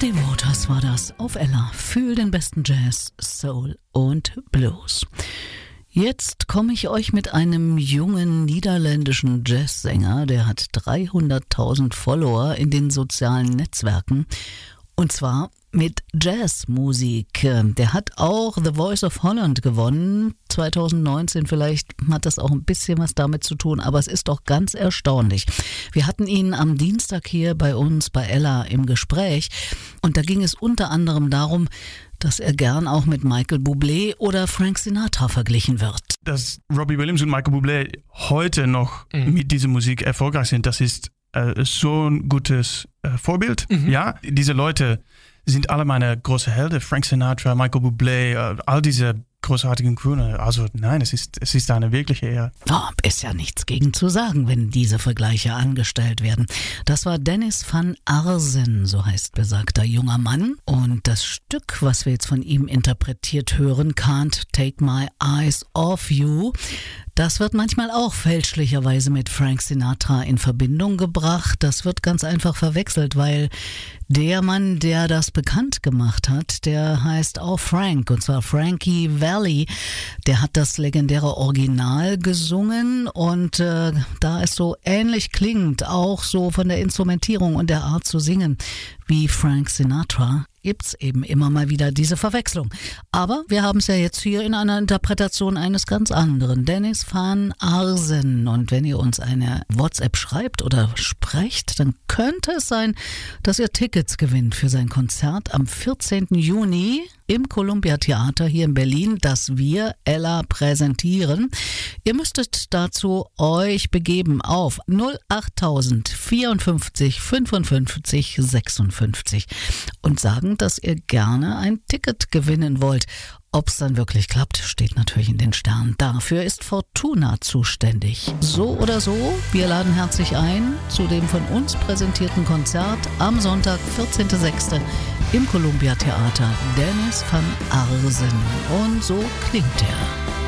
Muddy Waters war das auf Ella. Fühl den besten Jazz, Soul und Blues. Jetzt komme ich euch mit einem jungen niederländischen Jazzsänger, der hat 300.000 Follower in den sozialen Netzwerken. Und zwar mit Jazzmusik. Der hat auch The Voice of Holland gewonnen, 2019. Vielleicht hat das auch ein bisschen was damit zu tun, aber es ist doch ganz erstaunlich. Wir hatten ihn am Dienstag hier bei uns bei Ella im Gespräch und da ging es unter anderem darum, dass er gern auch mit Michael Bublé oder Frank Sinatra verglichen wird. Dass Robbie Williams und Michael Bublé heute noch mit dieser Musik erfolgreich sind, das ist so ein gutes Vorbild. Ja, diese Leute sind alle meine großen Helden. Frank Sinatra, Michael Bublé, all diese großartigen Crooner. Also nein, es ist eine wirkliche Ehre. Oh, ist ja nichts gegen zu sagen, wenn diese Vergleiche angestellt werden. Das war Dennis van Arsen, so heißt besagter junger Mann. Und das Stück, was wir jetzt von ihm interpretiert hören, Can't Take My Eyes Off You, das wird manchmal auch fälschlicherweise mit Frank Sinatra in Verbindung gebracht. Das wird ganz einfach verwechselt, weil der Mann, der das bekannt gemacht hat, der heißt auch Frank, und zwar Frankie Valli. Der hat das legendäre Original gesungen und da es so ähnlich klingt, auch so von der Instrumentierung und der Art zu singen wie Frank Sinatra, gibt's eben immer mal wieder diese Verwechslung. Aber wir haben es ja jetzt hier in einer Interpretation eines ganz anderen, Dennis van Arsen. Und wenn ihr uns eine WhatsApp schreibt oder sprecht, dann könnte es sein, dass ihr Tickets gewinnt für sein Konzert am 14. Juni im Columbia Theater hier in Berlin, das wir Ella präsentieren. Ihr müsstet dazu euch begeben auf 08000 54 55 56 und sagen, dass ihr gerne ein Ticket gewinnen wollt. Ob es dann wirklich klappt, steht natürlich in den Sternen. Dafür ist Fortuna zuständig. So oder so, wir laden herzlich ein zu dem von uns präsentierten Konzert am Sonntag, 14.06. im Columbia Theater. Dennis van Arsen. Und so klingt er.